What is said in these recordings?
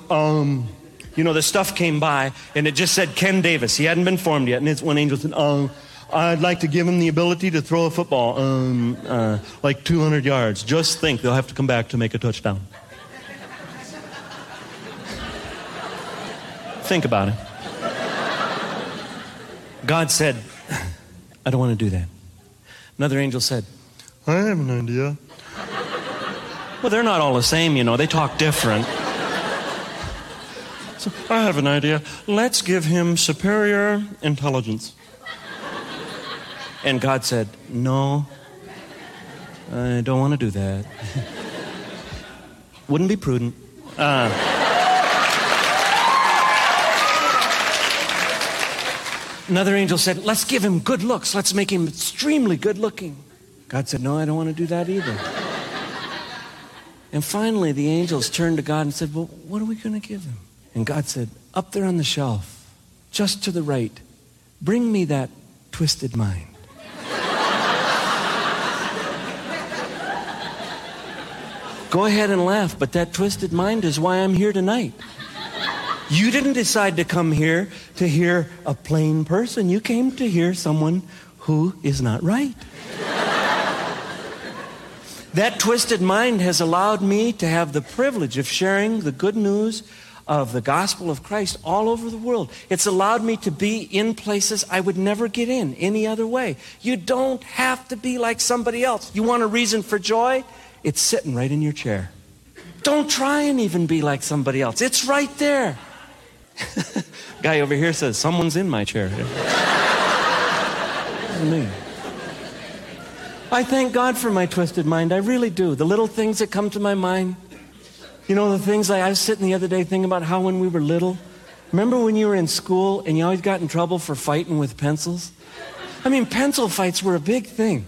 the stuff came by, and it just said Ken Davis. He hadn't been formed yet. And it's one angel said, I'd like to give him the ability to throw a football like 200 yards. Just think, they'll have to come back to make a touchdown. Think about it. God said, I don't want to do that. Another angel said, I have an idea. Well, they're not all the same, They talk different. So, I have an idea. Let's give him superior intelligence. And God said, no, I don't want to do that. Wouldn't be prudent. Another angel said, let's give him good looks. Let's make him extremely good looking. God said, no, I don't want to do that either. And finally, the angels turned to God and said, well, what are we going to give him? And God said, up there on the shelf, just to the right, bring me that twisted mind. Go ahead and laugh, but that twisted mind is why I'm here tonight. You didn't decide to come here to hear a plain person. You came to hear someone who is not right. That twisted mind has allowed me to have the privilege of sharing the good news of the gospel of Christ all over the world. It's allowed me to be in places I would never get in any other way. You don't have to be like somebody else. You want a reason for joy? It's sitting right in your chair. Don't try and even be like somebody else. It's right there. Guy over here says, someone's in my chair. Me. I thank God for my twisted mind. I really do. The little things that come to my mind. The things I was sitting the other day thinking about how when we were little. Remember when you were in school and you always got in trouble for fighting with pencils? Pencil fights were a big thing.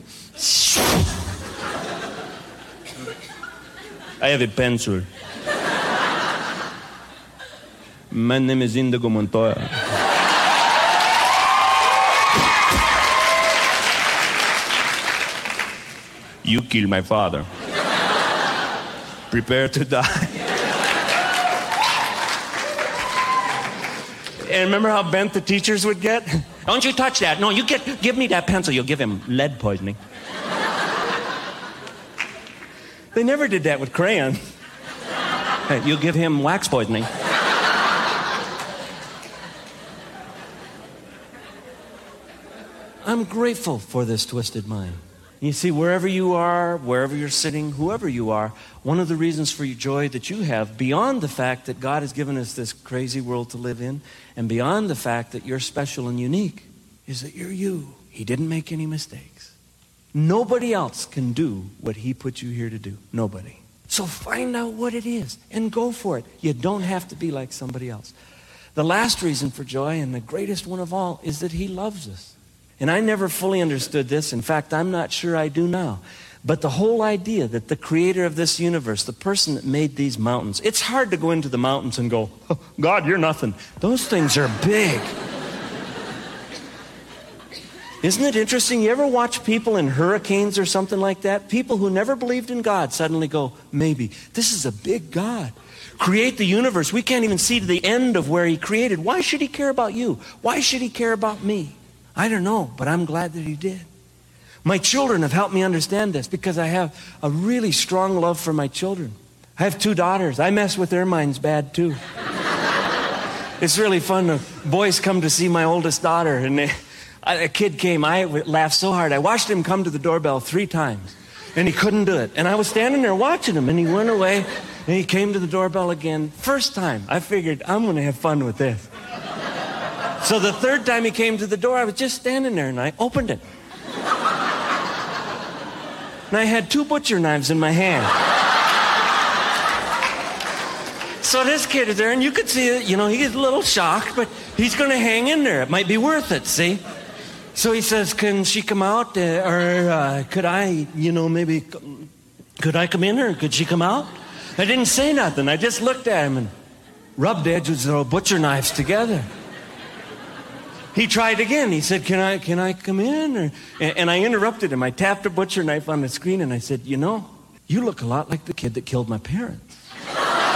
I have a pencil. My name is Indigo Montoya. You killed my father. Prepare to die. And remember how bent the teachers would get? Don't you touch that. No, give me that pencil. You'll give him lead poisoning. They never did that with crayons. Hey, you'll give him wax poisoning. I'm grateful for this twisted mind. You see, wherever you are, wherever you're sitting, whoever you are, one of the reasons for your joy that you have, beyond the fact that God has given us this crazy world to live in, and beyond the fact that you're special and unique, is that you're you. He didn't make any mistakes. Nobody else can do what he put you here to do. Nobody. So find out what it is and go for it. You don't have to be like somebody else. The last reason for joy, and the greatest one of all, is that he loves us. And I never fully understood this. In fact, I'm not sure I do now. But the whole idea that the creator of this universe, the person that made these mountains, it's hard to go into the mountains and go, oh, God, you're nothing. Those things are big. Isn't it interesting? You ever watch people in hurricanes or something like that? People who never believed in God suddenly go, maybe, this is a big God. Create the universe. We can't even see to the end of where he created. Why should he care about you? Why should he care about me? I don't know, but I'm glad that he did. My children have helped me understand this because I have a really strong love for my children. I have 2 daughters. I mess with their minds bad too. It's really fun. The boys come to see my oldest daughter, and a kid came. I laughed so hard. I watched him come to the doorbell 3 times, and he couldn't do it. And I was standing there watching him, and he went away, and he came to the doorbell again. First time, I figured, I'm going to have fun with this. So the 3rd time he came to the door, I was just standing there, and I opened it. And I had 2 butcher knives in my hand. So this kid is there, and you could see it, he's a little shocked, but he's going to hang in there. It might be worth it, see? So he says, can she come out, or could I, maybe, could I come in, or could she come out? I didn't say nothing. I just looked at him and rubbed the edges of the butcher knives together. He tried again. He said, can I come in? And I interrupted him. I tapped a butcher knife on the screen, and I said, you look a lot like the kid that killed my parents.